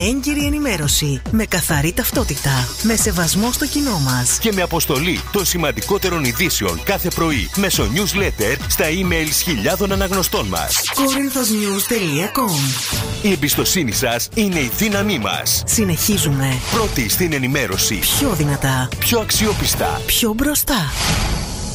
Έγκυρη ενημέρωση, με καθαρή ταυτότητα, με σεβασμό στο κοινό μας και με αποστολή των σημαντικότερων ειδήσεων κάθε πρωί μέσω newsletter στα emails χιλιάδων αναγνωστών μας. Korintosnews.com. Η εμπιστοσύνη σας είναι η δύναμή μας. Συνεχίζουμε. Πρώτοι στην ενημέρωση. Πιο δυνατά. Πιο αξιόπιστα. Πιο μπροστά.